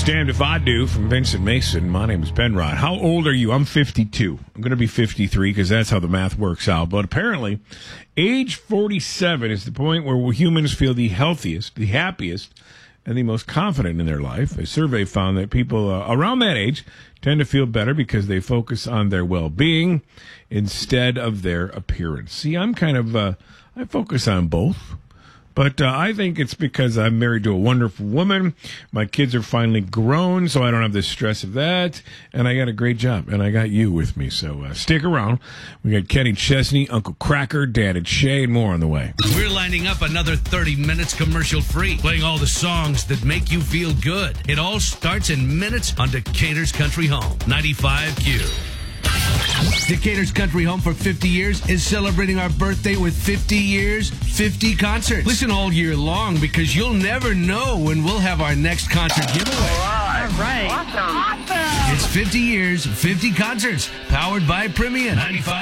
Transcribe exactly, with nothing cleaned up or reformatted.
It's Damned If I Do from Vincent Mason. My name is Ben Rod. How old are you? I'm fifty-two. I'm going to be fifty-three because that's how the math works out. But apparently, age forty-seven is the point where humans feel the healthiest, the happiest, and the most confident in their life. A survey found that people uh, around that age tend to feel better because they focus on their well-being instead of their appearance. See, I'm kind of, uh, I focus on both. But uh, I think it's because I'm married to a wonderful woman. My kids are finally grown, so I don't have the stress of that. And I got a great job, and I got you with me. So uh, stick around. We got Kenny Chesney, Uncle Cracker, Dad and Shay, and more on the way. We're lining up another thirty minutes commercial-free, playing all the songs that make you feel good. It all starts in minutes on Decatur's Country Home, ninety-five Q. Decatur's Country Home for fifty years is celebrating our birthday with fifty years, fifty concerts. Listen all year long because you'll never know when we'll have our next concert giveaway. All right. All right. Awesome. Awesome. It's fifty years, fifty concerts, powered by Premium. ninety-five